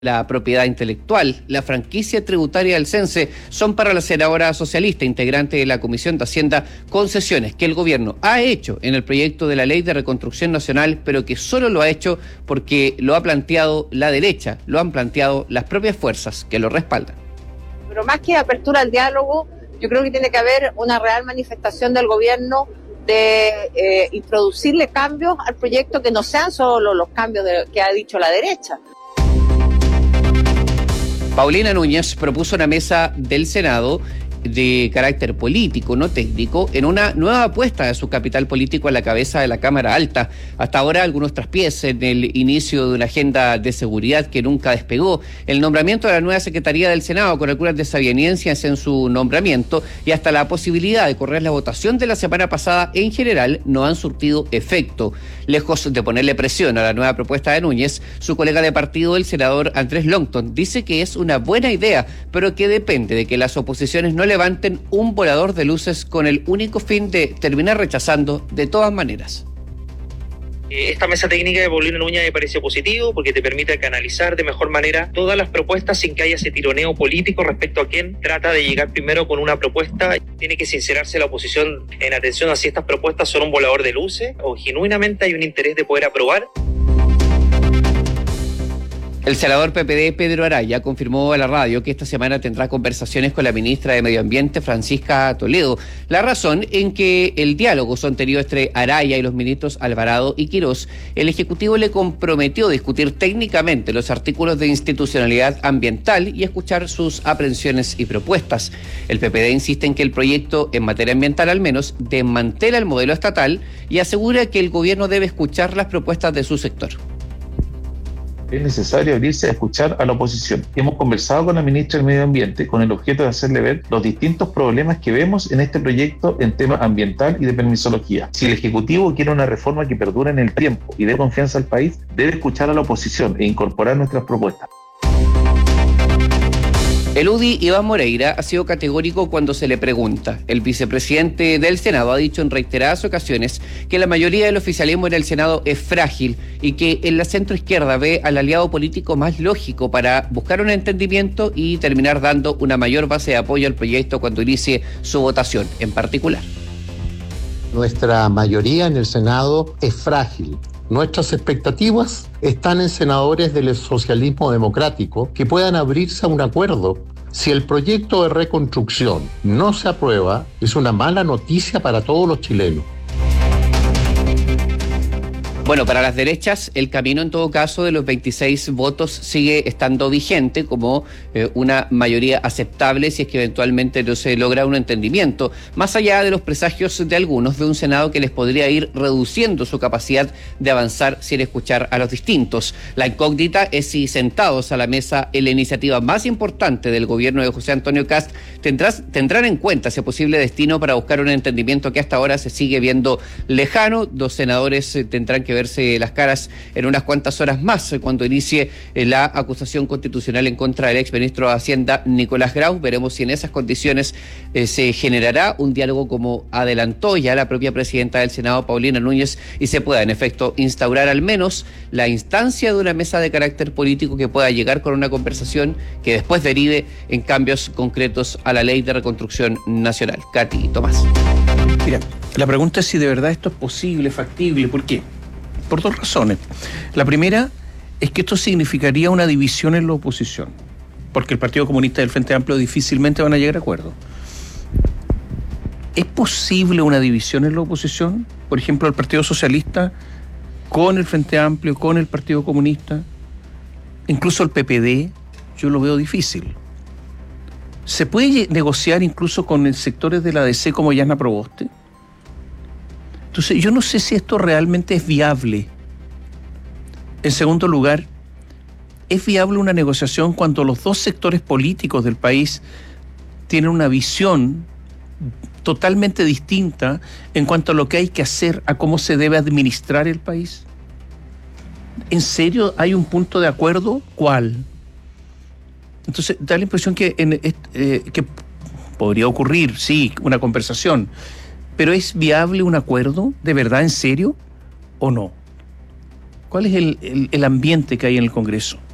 la propiedad intelectual, la franquicia tributaria del CENSE son para la senadora socialista, integrante de la Comisión de Hacienda, concesiones que el gobierno ha hecho en el proyecto de la Ley de Reconstrucción Nacional, pero que solo lo ha hecho porque lo ha planteado la derecha, lo han planteado las propias fuerzas que lo respaldan. Pero más que apertura al diálogo, yo creo que tiene que haber una real manifestación del gobierno de introducirle cambios al proyecto que no sean solo los cambios que ha dicho la derecha. Paulina Núñez propuso una mesa del Senado de carácter político, no técnico, en una nueva apuesta de su capital político a la cabeza de la Cámara Alta. Hasta ahora algunos traspiés en el inicio de una agenda de seguridad que nunca despegó, el nombramiento de la nueva Secretaría del Senado con algunas desavenencias en su nombramiento y hasta la posibilidad de correr la votación de la semana pasada en general no han surtido efecto. Lejos de ponerle presión a la nueva propuesta de Núñez, su colega de partido, el senador Andrés Longton, dice que es una buena idea, pero que depende de que las oposiciones no levanten un volador de luces con el único fin de terminar rechazando de todas maneras. Esta mesa técnica de Paulina Núñez me pareció positivo porque te permite canalizar de mejor manera todas las propuestas sin que haya ese tironeo político respecto a quién trata de llegar primero con una propuesta. Tiene que sincerarse la oposición en atención a si estas propuestas son un volador de luces o genuinamente hay un interés de poder aprobar. El senador PPD Pedro Araya confirmó a la radio que esta semana tendrá conversaciones con la ministra de Medio Ambiente, Francisca Toledo. La razón en que el diálogo sostenido entre Araya y los ministros Alvarado y Quirós, el Ejecutivo le comprometió a discutir técnicamente los artículos de institucionalidad ambiental y escuchar sus aprehensiones y propuestas. El PPD insiste en que el proyecto, en materia ambiental al menos, desmantela el modelo estatal y asegura que el gobierno debe escuchar las propuestas de su sector. Es necesario abrirse a escuchar a la oposición. Hemos conversado con la ministra del Medio Ambiente con el objeto de hacerle ver los distintos problemas que vemos en este proyecto en tema ambiental y de permisología. Si el Ejecutivo quiere una reforma que perdure en el tiempo y dé confianza al país, debe escuchar a la oposición e incorporar nuestras propuestas. El UDI Iván Moreira ha sido categórico cuando se le pregunta. El vicepresidente del Senado ha dicho en reiteradas ocasiones que la mayoría del oficialismo en el Senado es frágil y que en la centroizquierda ve al aliado político más lógico para buscar un entendimiento y terminar dando una mayor base de apoyo al proyecto cuando inicie su votación en particular. Nuestra mayoría en el Senado es frágil. Nuestras expectativas están en senadores del socialismo democrático que puedan abrirse a un acuerdo. Si el proyecto de reconstrucción no se aprueba, es una mala noticia para todos los chilenos. Bueno, para las derechas, el camino en todo caso de los 26 votos sigue estando vigente como una mayoría aceptable si es que eventualmente no se logra un entendimiento, más allá de los presagios de algunos de un Senado que les podría ir reduciendo su capacidad de avanzar sin escuchar a los distintos. La incógnita es si sentados a la mesa en la iniciativa más importante del gobierno de José Antonio Kast tendrán en cuenta ese posible destino para buscar un entendimiento que hasta ahora se sigue viendo lejano. Los senadores tendrán que verse las caras en unas cuantas horas más cuando inicie la acusación constitucional en contra del exministro de Hacienda Nicolás Grau. Veremos si en esas condiciones se generará un diálogo como adelantó ya la propia presidenta del Senado, Paulina Núñez, y se pueda en efecto instaurar al menos la instancia de una mesa de carácter político que pueda llegar con una conversación que después derive en cambios concretos a la Ley de Reconstrucción Nacional. Katy Tomás. Mira, la pregunta es si de verdad esto es posible, factible. ¿Por qué? Por dos razones. La primera es que esto significaría una división en la oposición, porque el Partido Comunista y el Frente Amplio difícilmente van a llegar a acuerdo. ¿Es posible una división en la oposición? Por ejemplo, el Partido Socialista con el Frente Amplio, con el Partido Comunista, incluso el PPD, yo lo veo difícil. ¿Se puede negociar incluso con sectores de la DC como Yana Proboste? Entonces, yo no sé si esto realmente es viable. En segundo lugar, ¿es viable una negociación cuando los dos sectores políticos del país tienen una visión totalmente distinta en cuanto a lo que hay que hacer, a cómo se debe administrar el país? ¿En serio hay un punto de acuerdo? ¿Cuál? Entonces, da la impresión que podría ocurrir, sí, una conversación. ¿Pero es viable un acuerdo? ¿De verdad, en serio? ¿O no? ¿Cuál es el ambiente que hay en el Congreso?